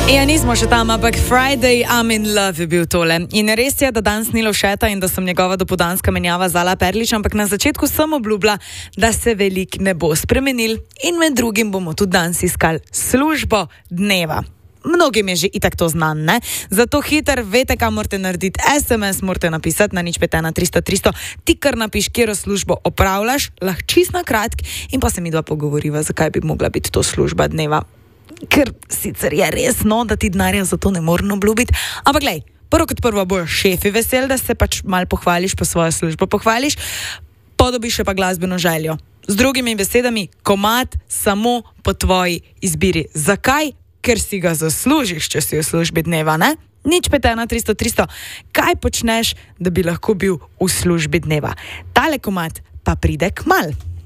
Ja, nismo še tam, ampak Friday, I'm in love je bil tole. In res je, da danes ni Lovšeta in da sem njegova dopoldanska menjava Zala Perlič, ampak na začetku sem obljubila, da se velik ne bo spremenil in med drugim bomo tudi danes iskali službo dneva. Mnogim je že itak to znan, ne? Zato hiter, vete, kam morate narediti. SMS morate napisati na 051 300 300. Ti kar napiš, kjero službo opravljaš, lahko čist na kratk in pa se mi dva pogovoriva, zakaj bi mogla biti to služba dneva. Ker sicer je res, no, da ti denarja za to ne morem obljubiti. Ampak glej, prvo kot prvo bojo šefi veseli, da se pač malo pohvališ, pa svojo službo pohvališ, podobiš še pa glasbeno željo. Z drugimi besedami, komad samo po tvoji izbiri. Zakaj? Ker si ga zaslužiš, če si v službi dneva, ne? 051 300 300. Kaj počneš, da bi lahko bil v službi dneva? Tale komad pa pride kmalu.